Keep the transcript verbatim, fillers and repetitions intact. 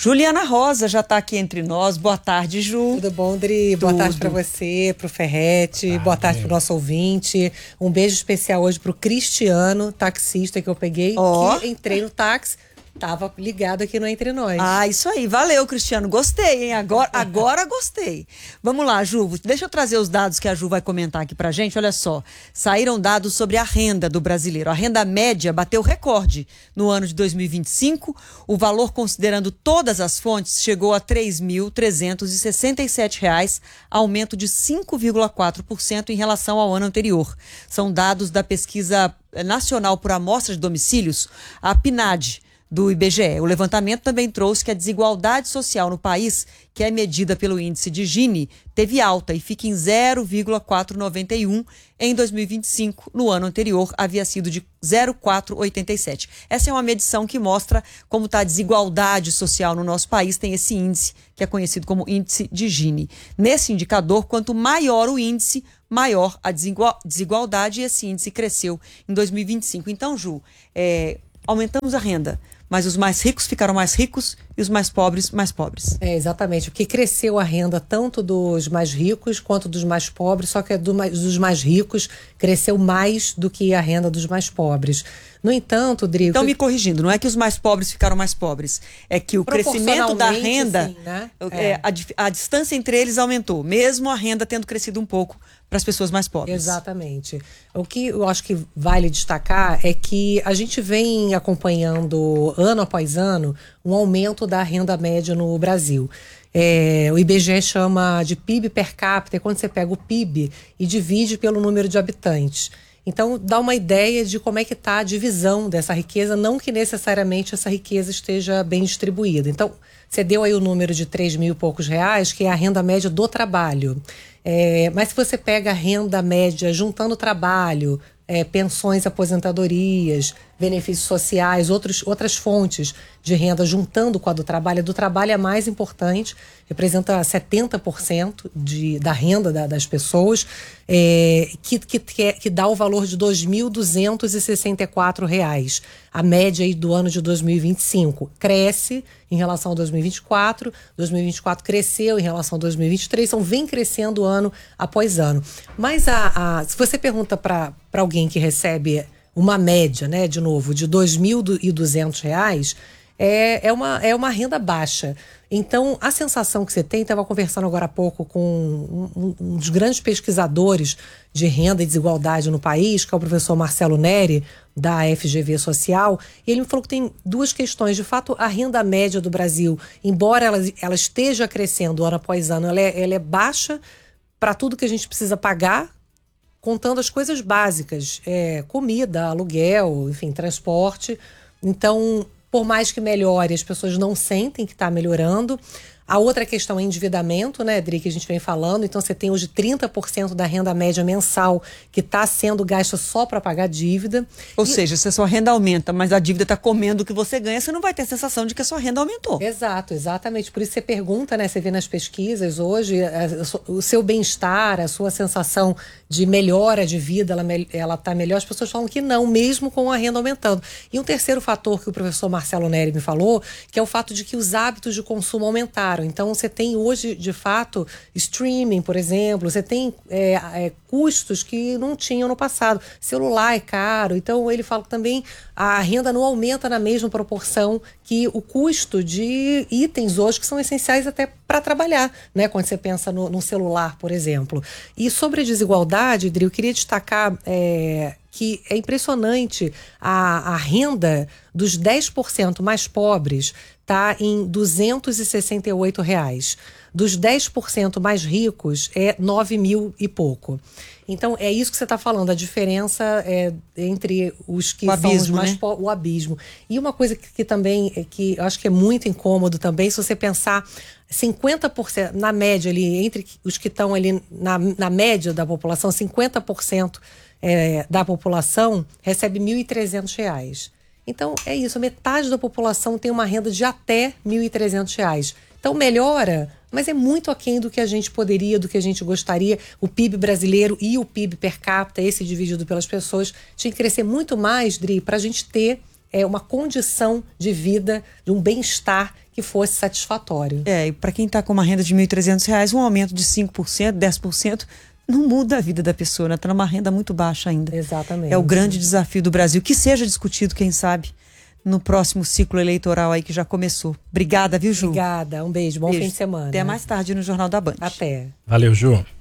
Juliana Rosa já está aqui entre nós. Boa tarde, Ju. Tudo bom, Dri? Boa Tudo. tarde para você, pro Ferretti, ah, boa tarde é. pro nosso ouvinte. Um beijo especial hoje pro Cristiano, taxista que eu peguei, oh. que entrei no táxi. Tava ligado aqui no Entre Nós. Ah, isso aí. Valeu, Cristiano. Gostei, hein? Agora, agora gostei. Vamos lá, Ju. Deixa eu trazer os dados que a Ju vai comentar aqui pra gente. Olha só. Saíram dados sobre a renda do brasileiro. A renda média bateu recorde no ano de dois mil e vinte e cinco. O valor, considerando todas as fontes, chegou a três mil trezentos e sessenta e sete reais, aumento de cinco vírgula quatro por cento em relação ao ano anterior. São dados da Pesquisa Nacional por Amostra de Domicílios, a PNAD, do I B G E. O levantamento também trouxe que a desigualdade social no país, que é medida pelo índice de Gini, teve alta e fica em zero vírgula quatrocentos e noventa e um em dois mil e vinte e cinco. No ano anterior, havia sido de zero vírgula quatrocentos e oitenta e sete. Essa é uma medição que mostra como está a desigualdade social no nosso país. Tem esse índice, que é conhecido como índice de Gini. Nesse indicador, quanto maior o índice, maior a desigualdade, e esse índice cresceu em dois mil e vinte e cinco. Então, Ju, é, aumentamos a renda, mas os mais ricos ficaram mais ricos e os mais pobres, mais pobres. É, exatamente, porque cresceu a renda tanto dos mais ricos quanto dos mais pobres, só que a do, dos mais ricos cresceu mais do que a renda dos mais pobres. No entanto, Drigo... Então, me corrigindo, não é que os mais pobres ficaram mais pobres, é que o crescimento da renda, sim, né? é, é. A, a distância entre eles aumentou, mesmo a renda tendo crescido um pouco para as pessoas mais pobres. Exatamente. O que eu acho que vale destacar é que a gente vem acompanhando, ano após ano, um aumento da renda média no Brasil. É, o I B G E chama de P I B per capita, é quando você pega o P I B e divide pelo número de habitantes. Então, dá uma ideia de como é que está a divisão dessa riqueza, não que necessariamente essa riqueza esteja bem distribuída. Então, você deu aí o número de três mil e poucos reais, que é a renda média do trabalho. É, mas se você pega a renda média juntando trabalho, é, pensões, aposentadorias, benefícios sociais, outros, outras fontes de renda juntando com a do trabalho, a do trabalho é a mais importante, representa setenta por cento de, da renda da, das pessoas, é, que, que, que dá o valor de dois mil duzentos e sessenta e quatro reais. A média aí do ano de dois mil e vinte e cinco cresce em relação a dois mil e vinte e quatro, dois mil e vinte e quatro cresceu em relação a dois mil e vinte e três, então vem crescendo ano após ano. Mas a, a, se você pergunta para alguém que recebe uma média, né, de novo, de dois mil e duzentos reais, é, é, uma, é uma renda baixa. Então, a sensação que você tem, estava conversando agora há pouco com um, um dos grandes pesquisadores de renda e desigualdade no país, que é o professor Marcelo Neri, da F G V Social, e ele me falou que tem duas questões. De fato, a renda média do Brasil, embora ela, ela esteja crescendo ano após ano, ela é, ela é baixa para tudo que a gente precisa pagar, contando as coisas básicas, é, comida, aluguel, enfim, transporte. Então, por mais que melhore, as pessoas não sentem que está melhorando. A outra questão é endividamento, né, Dri, que a gente vem falando. Então, você tem hoje trinta por cento da renda média mensal que está sendo gasta só para pagar dívida. Ou e... seja, se a sua renda aumenta, mas a dívida está comendo o que você ganha, você não vai ter a sensação de que a sua renda aumentou. Exato, exatamente. Por isso você pergunta, né, você vê nas pesquisas hoje, o seu bem-estar, a sua sensação de melhora de vida, ela, ela tá melhor. As pessoas falam que não, mesmo com a renda aumentando. E um terceiro fator que o professor Marcelo Neri me falou, que é o fato de que os hábitos de consumo aumentaram. Então, você tem hoje, de fato, streaming, por exemplo, você tem é, é, custos que não tinham no passado. Celular é caro, então ele fala que também a renda não aumenta na mesma proporção que o custo de itens hoje que são essenciais até para trabalhar, né? Quando você pensa no, no celular, por exemplo. E sobre a desigualdade, Dri, eu queria destacar é, que é impressionante a, a renda dos dez por cento mais pobres está em duzentos e sessenta e oito reais. Dos dez por cento mais ricos é nove mil e pouco. Então, é isso que você está falando, a diferença é entre os que o são abismo, os mais né? pobres, o abismo. E uma coisa que, que também, é que eu acho que é muito incômodo também, se você pensar cinquenta por cento, na média ali, entre os que estão ali na, na média da população, cinquenta por cento é, da população recebe mil e trezentos reais. Então, é isso, metade da população tem uma renda de até mil e trezentos reais. Então, melhora, mas é muito aquém do que a gente poderia, do que a gente gostaria. O P I B brasileiro e o P I B per capita, esse dividido pelas pessoas, tinha que crescer muito mais, Dri, para a gente ter é, uma condição de vida, de um bem-estar que fosse satisfatório. É, e para quem está com uma renda de mil e trezentos reais, um aumento de cinco por cento, dez por cento, não muda a vida da pessoa, né? Está numa renda muito baixa ainda. Exatamente. É o grande desafio do Brasil, que seja discutido, quem sabe, no próximo ciclo eleitoral aí que já começou. Obrigada, viu, Ju? Obrigada, um beijo, bom Beijo. fim de semana. Até mais tarde no Jornal da Band. Até. Valeu, Ju.